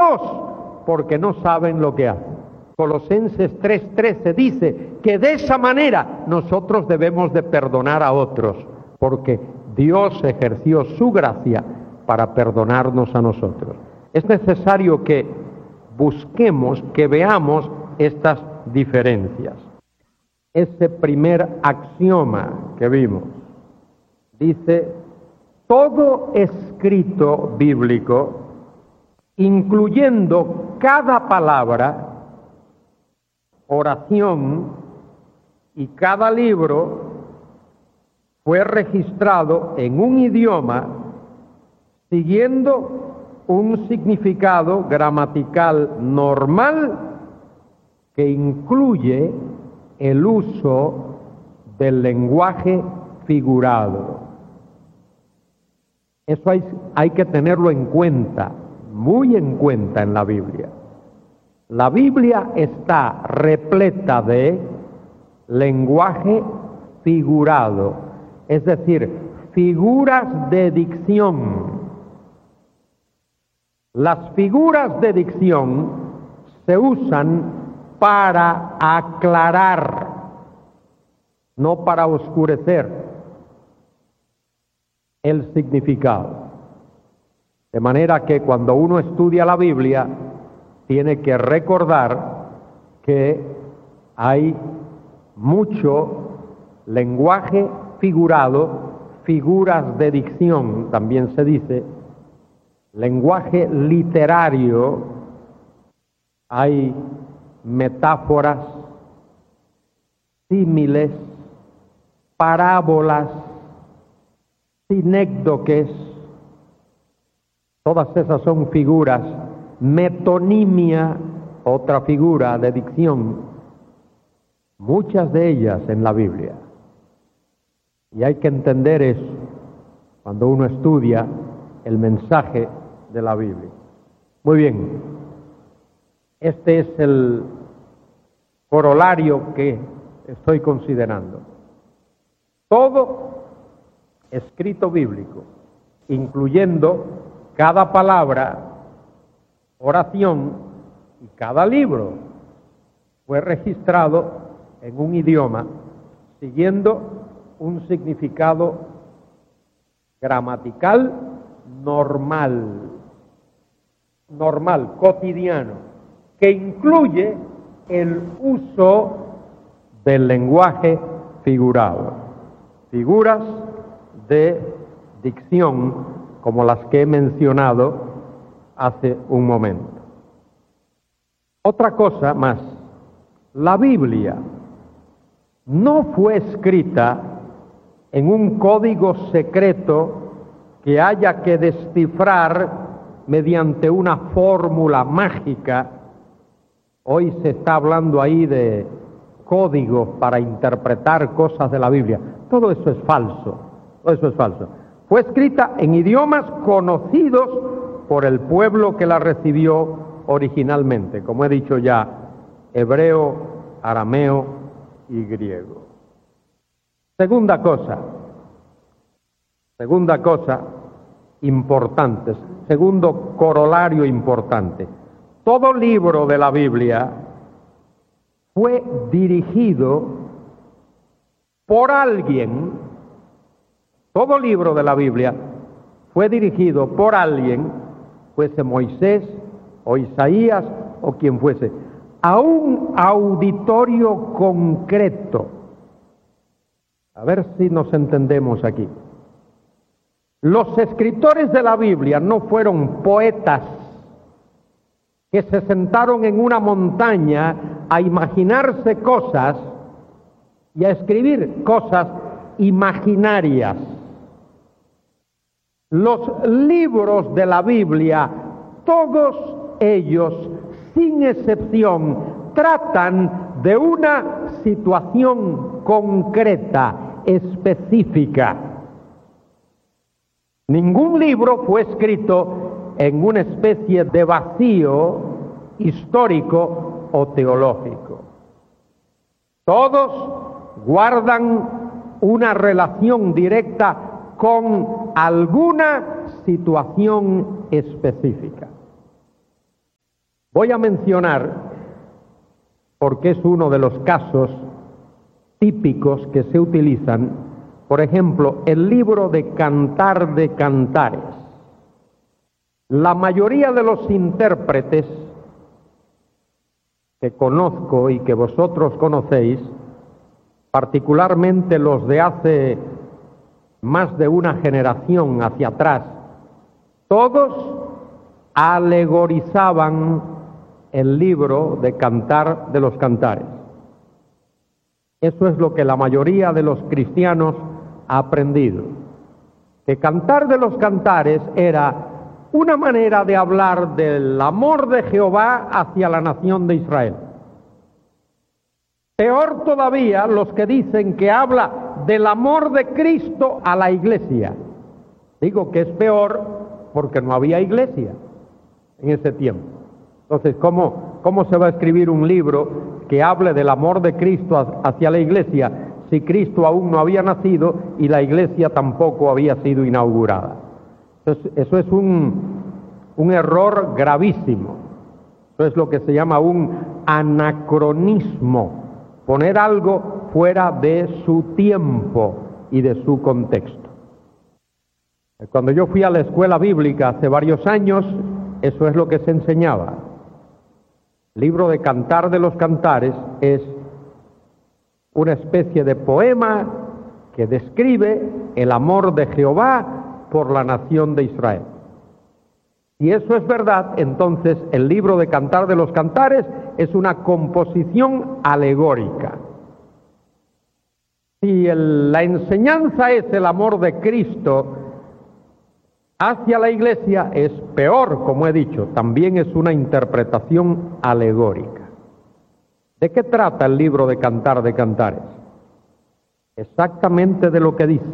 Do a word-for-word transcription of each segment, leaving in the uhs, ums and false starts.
Perdónalos porque no saben lo que hacen. Colosenses tres trece dice que de esa manera nosotros debemos de perdonar a otros, porque Dios ejerció su gracia para perdonarnos a nosotros. Es necesario que busquemos, que veamos estas diferencias. Ese primer axioma que vimos dice: todo escrito bíblico, incluyendo cada palabra, oración y cada libro, fue registrado en un idioma siguiendo un significado gramatical normal que incluye el uso del lenguaje figurado. Eso hay, hay que tenerlo en cuenta, muy en cuenta en la Biblia. La Biblia está repleta de lenguaje figurado, es decir, figuras de dicción. Las figuras de dicción se usan para aclarar, no para oscurecer el significado. De manera que cuando uno estudia la Biblia, tiene que recordar que hay mucho lenguaje figurado, figuras de dicción, también se dice, lenguaje literario, hay metáforas, símiles, parábolas, sinécdoques, todas esas son figuras. Metonimia, otra figura de dicción, muchas de ellas en la Biblia. Y hay que entender eso cuando uno estudia el mensaje de la Biblia. Muy bien, este es el corolario que estoy considerando. Todo escrito bíblico, incluyendo cada palabra, oración y cada libro, fue registrado en un idioma siguiendo un significado gramatical normal, normal, cotidiano, que incluye el uso del lenguaje figurado, figuras de dicción como las que he mencionado hace un momento. Otra cosa más, la Biblia no fue escrita en un código secreto que haya que descifrar mediante una fórmula mágica. Hoy se está hablando ahí de códigos para interpretar cosas de la Biblia. Todo eso es falso, todo eso es falso. Fue escrita en idiomas conocidos por el pueblo que la recibió originalmente, como he dicho ya, hebreo, arameo y griego. Segunda cosa, segunda cosa importante, segundo corolario importante. Todo libro de la Biblia fue dirigido por alguien, todo libro de la Biblia fue dirigido por alguien, fuese Moisés o Isaías o quien fuese, a un auditorio concreto. A ver si nos entendemos aquí. Los escritores de la Biblia no fueron poetas que se sentaron en una montaña a imaginarse cosas y a escribir cosas imaginarias. Los libros de la Biblia, todos ellos, sin excepción, tratan de una situación concreta, específica. Ningún libro fue escrito en una especie de vacío histórico o teológico. Todos guardan una relación directa con alguna situación específica. Voy a mencionar, porque es uno de los casos típicos que se utilizan, por ejemplo, el libro de Cantar de Cantares. La mayoría de los intérpretes que conozco y que vosotros conocéis, particularmente los de hace más de una generación hacia atrás, todos alegorizaban el libro de Cantar de los Cantares. Eso es lo que la mayoría de los cristianos ha aprendido, que Cantar de los Cantares era una manera de hablar del amor de Jehová hacia la nación de Israel. Peor todavía los que dicen que habla del amor de Cristo a la iglesia. Digo que es peor porque no había iglesia en ese tiempo. Entonces, ¿cómo, cómo se va a escribir un libro que hable del amor de Cristo hacia la iglesia si Cristo aún no había nacido y la iglesia tampoco había sido inaugurada? Entonces, eso es un, un error gravísimo. Eso es lo que se llama un anacronismo, poner algo fuera de su tiempo y de su contexto. Cuando yo fui a la escuela bíblica hace varios años, eso es lo que se enseñaba. El libro de Cantar de los Cantares es una especie de poema que describe el amor de Jehová por la nación de Israel. Si eso es verdad, entonces el libro de Cantar de los Cantares es una composición alegórica. Si el, la enseñanza es el amor de Cristo hacia la iglesia, es peor, como he dicho, también es una interpretación alegórica. ¿De qué trata el libro de Cantar de Cantares? Exactamente de lo que dice.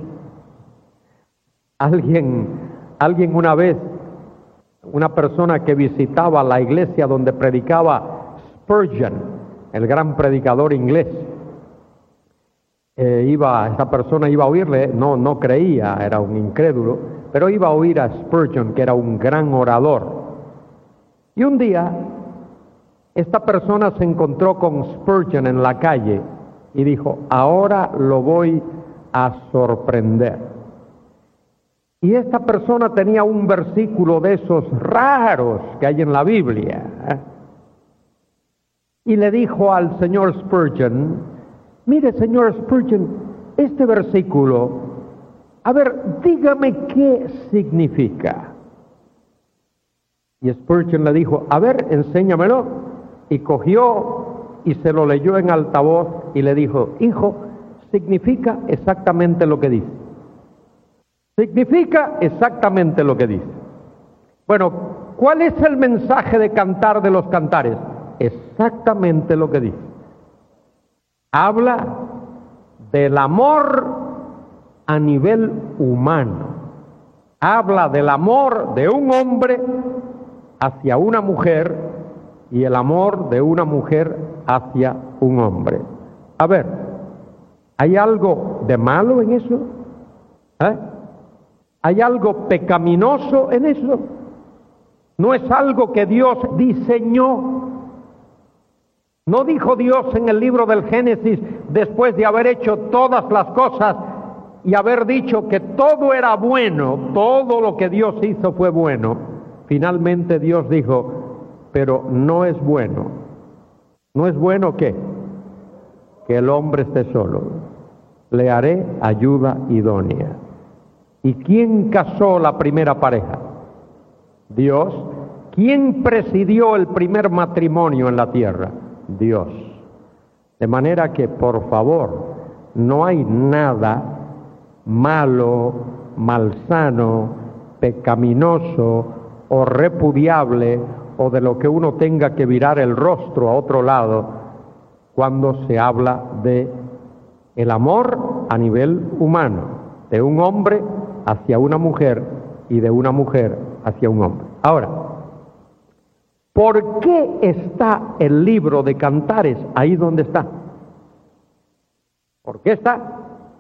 Alguien, alguien una vez, una persona que visitaba la iglesia donde predicaba Spurgeon, el gran predicador inglés, eh, iba, esa persona iba a oírle, no, no creía, era un incrédulo, pero iba a oír a Spurgeon, que era un gran orador. Y un día, esta persona se encontró con Spurgeon en la calle y dijo, ahora lo voy a sorprender. Y esta persona tenía un versículo de esos raros que hay en la Biblia, ¿eh? Y le dijo al señor Spurgeon, mire señor Spurgeon, este versículo, a ver, dígame qué significa. Y Spurgeon le dijo, a ver, enséñamelo. Y cogió y se lo leyó en altavoz y le dijo, hijo, significa exactamente lo que dice. Significa exactamente lo que dice. Bueno, ¿cuál es el mensaje de Cantar de los Cantares? Exactamente lo que dice. Habla del amor a nivel humano. Habla del amor de un hombre hacia una mujer y el amor de una mujer hacia un hombre. A ver, ¿hay algo de malo en eso? ¿Eh? ¿Hay algo pecaminoso en eso? ¿No es algo que Dios diseñó? ¿No dijo Dios en el libro del Génesis, después de haber hecho todas las cosas y haber dicho que todo era bueno, todo lo que Dios hizo fue bueno? Finalmente Dios dijo, pero no es bueno. ¿No es bueno qué? Que el hombre esté solo. Le haré ayuda idónea. ¿Y quién casó la primera pareja? Dios. ¿Quién presidió el primer matrimonio en la tierra? Dios. De manera que, por favor, no hay nada malo, malsano, pecaminoso o repudiable o de lo que uno tenga que virar el rostro a otro lado cuando se habla de el amor a nivel humano, de un hombre hacia una mujer y de una mujer hacia un hombre. Ahora, ¿por qué está el libro de Cantares ahí donde está? ¿Por qué está?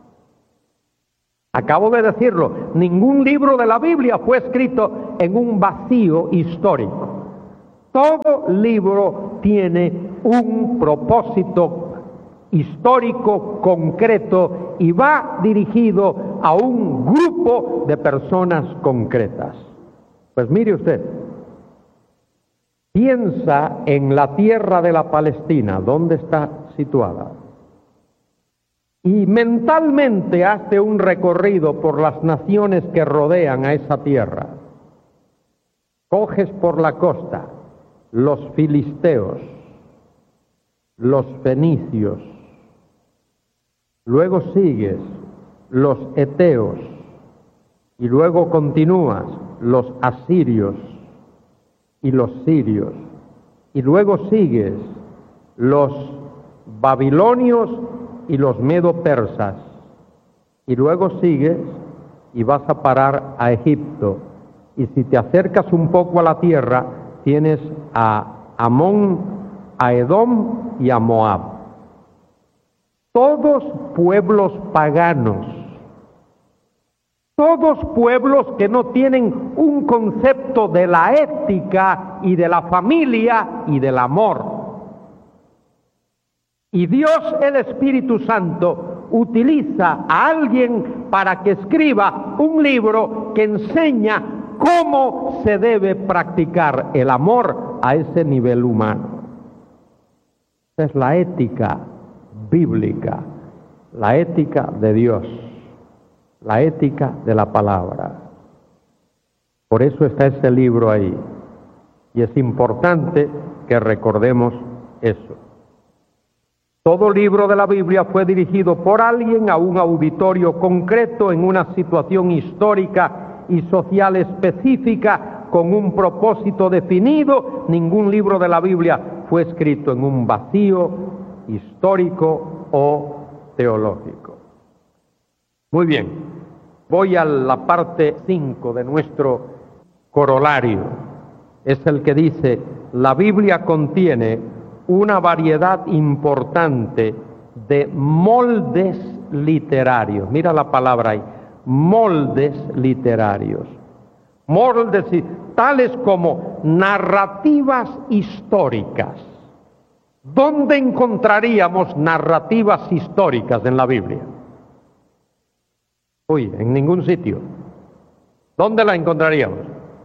Acabo de decirlo, ningún libro de la Biblia fue escrito en un vacío histórico. Todo libro tiene un propósito histórico concreto y va dirigido a un grupo de personas concretas. Pues mire usted, piensa en la tierra de la Palestina, ¿dónde está situada? Y mentalmente hazte un recorrido por las naciones que rodean a esa tierra. Coges por la costa los filisteos, los fenicios, luego sigues los eteos y luego continúas los asirios y los sirios y luego sigues los babilonios y los medo-persas y luego sigues y vas a parar a Egipto, y si te acercas un poco a la tierra tienes a Amón, a Edom y a Moab. Todos pueblos paganos, todos pueblos que no tienen un concepto de la ética y de la familia y del amor. Y Dios, el Espíritu Santo, utiliza a alguien para que escriba un libro que enseña cómo se debe practicar el amor a ese nivel humano. Esa es la ética bíblica, la ética de Dios, la ética de la palabra. Por eso está ese libro ahí. Y es importante que recordemos eso. Todo libro de la Biblia fue dirigido por alguien a un auditorio concreto en una situación histórica y social específica con un propósito definido. Ningún libro de la Biblia fue escrito en un vacío histórico o teológico. Muy bien, voy a la parte cinco de nuestro corolario. Es el que dice: la Biblia contiene una variedad importante de moldes literarios. Mira la palabra ahí, moldes literarios. Moldes tales como narrativas históricas. ¿Dónde encontraríamos narrativas históricas en la Biblia? Uy, en ningún sitio. ¿Dónde la encontraríamos?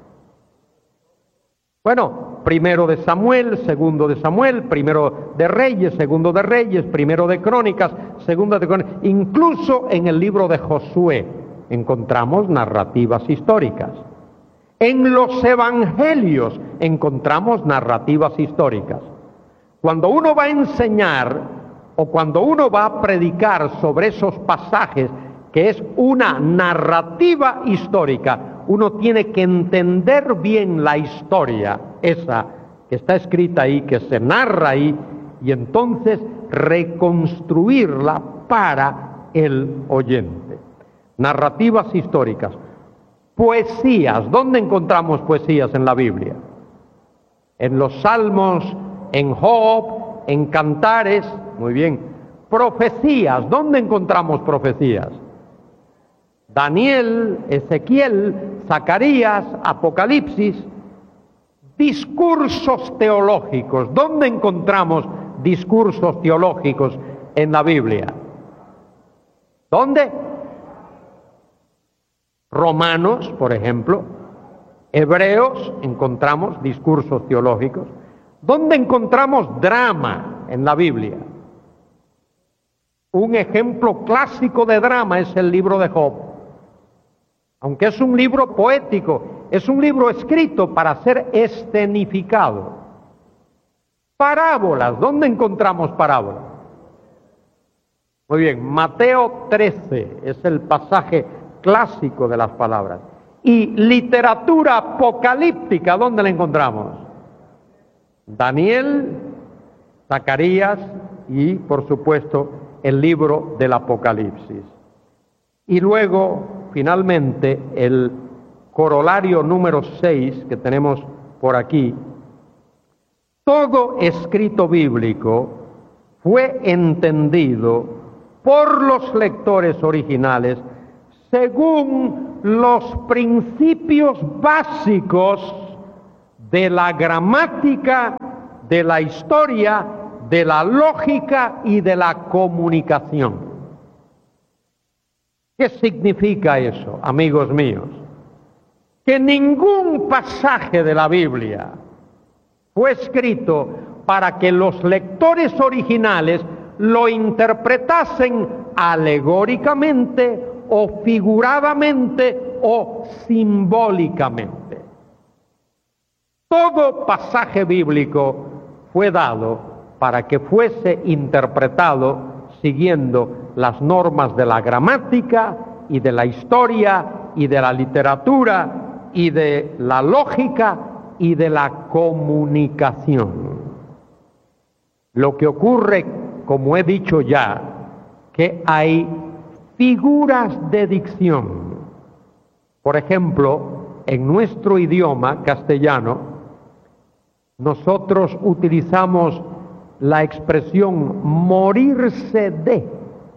Bueno, primero de Samuel, segundo de Samuel, primero de Reyes, segundo de Reyes, primero de Crónicas, segundo de Crónicas. Incluso en el libro de Josué encontramos narrativas históricas. En los evangelios encontramos narrativas históricas. Cuando uno va a enseñar o cuando uno va a predicar sobre esos pasajes, que es una narrativa histórica, uno tiene que entender bien la historia, esa que está escrita ahí, que se narra ahí, y entonces reconstruirla para el oyente. Narrativas históricas. Poesías. ¿Dónde encontramos poesías en la Biblia? En los Salmos, en Job, en Cantares. Muy bien. Profecías. ¿Dónde encontramos profecías? Daniel, Ezequiel, Zacarías, Apocalipsis. Discursos teológicos. ¿Dónde encontramos discursos teológicos en la Biblia? ¿Dónde? Romanos, por ejemplo. Hebreos, encontramos discursos teológicos. ¿Dónde encontramos drama en la Biblia? Un ejemplo clásico de drama es el libro de Job. Aunque es un libro poético, es un libro escrito para ser escenificado. Parábolas, ¿dónde encontramos parábolas? Muy bien, Mateo trece es el pasaje clásico de las palabras. Y literatura apocalíptica, ¿dónde la encontramos? Daniel, Zacarías y, por supuesto, el libro del Apocalipsis. Y luego, finalmente, el corolario número seis que tenemos por aquí. Todo escrito bíblico fue entendido por los lectores originales según los principios básicos de la gramática, de la historia, de la lógica y de la comunicación. ¿Qué significa eso, amigos míos? Que ningún pasaje de la Biblia fue escrito para que los lectores originales lo interpretasen alegóricamente o figuradamente o simbólicamente. Todo pasaje bíblico fue dado para que fuese interpretado siguiendo las normas de la gramática y de la historia y de la literatura y de la lógica y de la comunicación. Lo que ocurre, como he dicho ya, que hay figuras de dicción. Por ejemplo, en nuestro idioma castellano, nosotros utilizamos la expresión morirse de.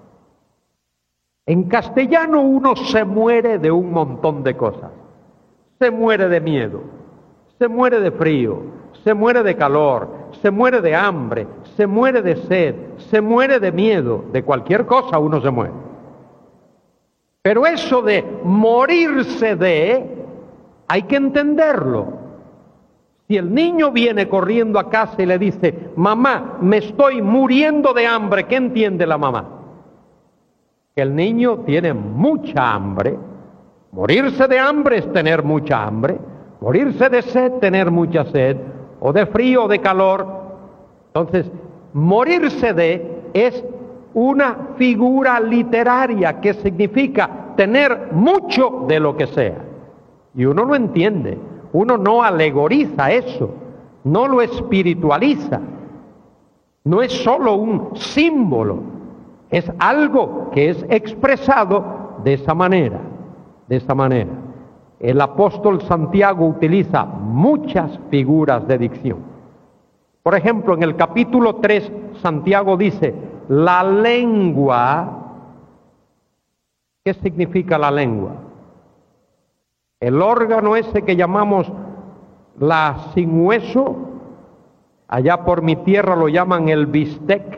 En castellano uno se muere de un montón de cosas. Se muere de miedo, se muere de frío, se muere de calor, se muere de hambre, se muere de sed, se muere de miedo, de cualquier cosa uno se muere. Pero eso de morirse de, hay que entenderlo. Si el niño viene corriendo a casa y le dice, mamá, me estoy muriendo de hambre, ¿qué entiende la mamá? Que el niño tiene mucha hambre. Morirse de hambre es tener mucha hambre. Morirse de sed, tener mucha sed. O de frío o de calor. Entonces, morirse de es una figura literaria que significa tener mucho de lo que sea. Y uno lo entiende. Uno no alegoriza eso, no lo espiritualiza, no es solo un símbolo, es algo que es expresado de esa manera, de esa manera. El apóstol Santiago utiliza muchas figuras de dicción. Por ejemplo, en el capítulo tres, Santiago dice, la lengua, ¿qué significa la lengua? El órgano ese que llamamos la sin hueso, allá por mi tierra lo llaman el bistec,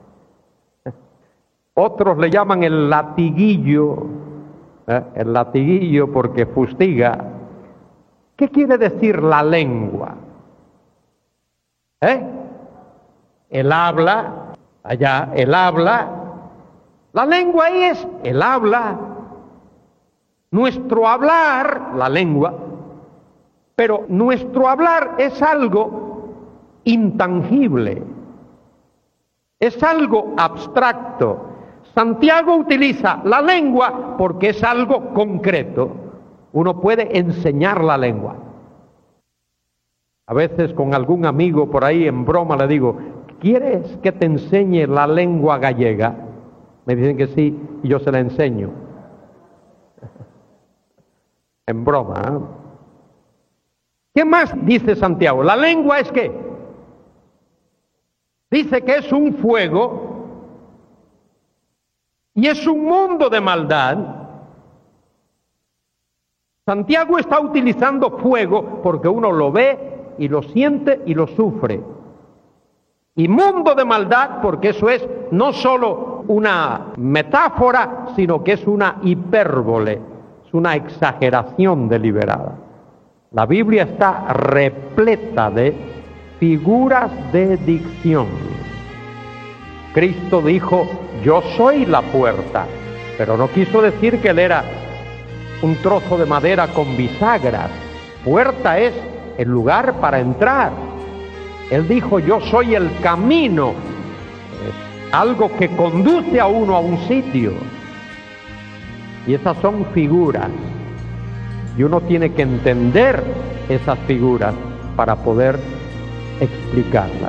otros le llaman el latiguillo, ¿eh? el latiguillo porque fustiga. ¿Qué quiere decir la lengua? ¿Eh? El habla, allá el habla, la lengua es el habla. Nuestro hablar, la lengua, pero nuestro hablar es algo intangible, es algo abstracto. Santiago utiliza la lengua porque es algo concreto. Uno puede enseñar la lengua. A veces con algún amigo por ahí en broma le digo, ¿quieres que te enseñe la lengua gallega? Me dicen que sí y yo se la enseño. En broma, ¿eh? ¿Qué más dice Santiago? ¿La lengua es qué? Dice que es un fuego y es un mundo de maldad. Santiago está utilizando fuego porque uno lo ve y lo siente y lo sufre. Y mundo de maldad porque eso es no solo una metáfora, sino que es una hipérbole. Una exageración deliberada. La Biblia está repleta de figuras de dicción. Cristo dijo, yo soy la puerta, pero no quiso decir que él era un trozo de madera con bisagras. Puerta es el lugar para entrar. Él dijo, yo soy el camino, es algo que conduce a uno a un sitio. Y esas son figuras, y uno tiene que entender esas figuras para poder explicarlas.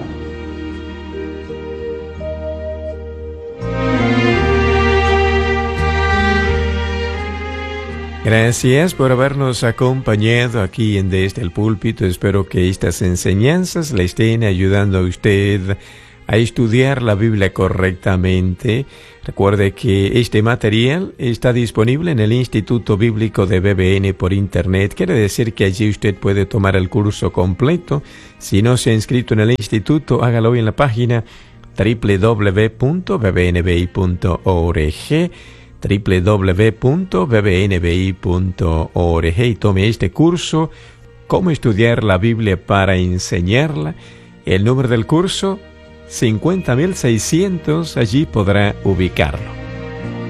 Gracias por habernos acompañado aquí en Desde el Púlpito. Espero que estas enseñanzas le estén ayudando a usted a estudiar la Biblia correctamente. Recuerde que este material está disponible en el Instituto Bíblico de B B N por internet. Quiere decir que allí usted puede tomar el curso completo. Si no se ha inscrito en el instituto, hágalo hoy en la página doble u doble u doble u punto b b n b i punto org, doble u doble u doble u punto b b n b i punto org, y tome este curso, Cómo estudiar la Biblia para enseñarla. El número del curso cincuenta mil seiscientos, allí podrá ubicarlo.